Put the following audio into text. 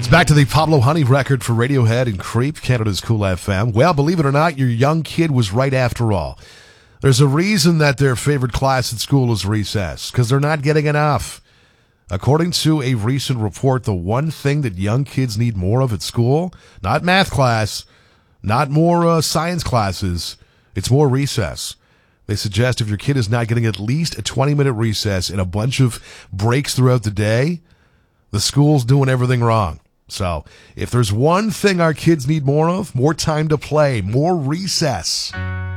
It's back to the Pablo Honey record for Radiohead and Creep, Canada's Cool FM. Well, believe it or not, your young kid was right after all. There's a reason that their favorite class at school is recess, because they're not getting enough. According to a recent report, the one thing that young kids need more of at school, not math class, not more science classes, it's more recess. They suggest if your kid is not getting at least a 20-minute recess and a bunch of breaks throughout the day, the school's doing everything wrong. So if there's one thing our kids need more of, more time to play, more recess.